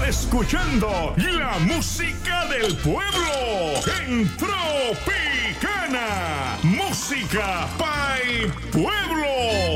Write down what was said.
estar escuchando la música del pueblo en Tropicana. Música Pay Pueblo.